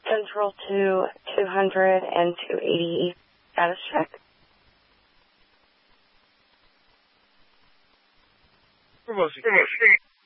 Control to 200 and 280 status check. Promotion.